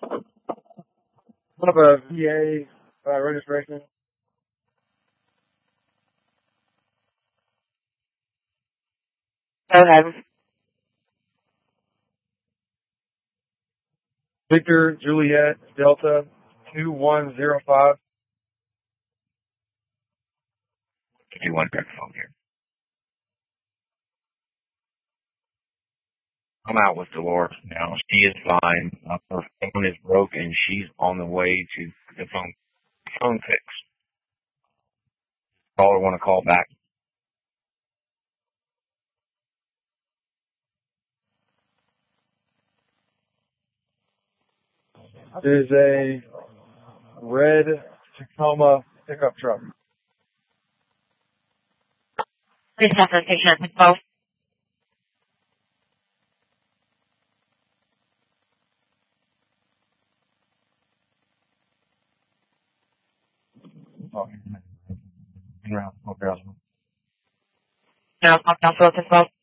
What about a VA registration? Go ahead. Victor Juliet Delta 2105. You want to phone here. I'm out with Dolores now. She is fine. Her phone is broken. She's on the way to the phone fix. Caller want to call back. There's a red Tacoma pickup truck. Please have the station at the phone. No, I'll cancel it as well.